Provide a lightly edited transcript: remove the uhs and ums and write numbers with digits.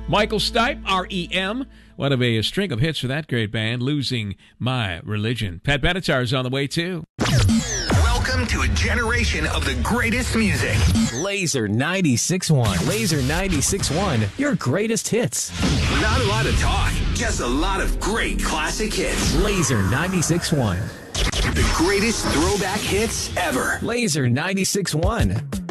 Michael Stipe, R.E.M. One of a string of hits for that great band, Losing My Religion. Pat Benatar's on the way, too. Welcome to a generation of the greatest music. Laser 96.1. Laser 96.1, your greatest hits. Not a lot of talk, just a lot of great classic hits. Laser 96.1. The greatest throwback hits ever. Laser 96.1.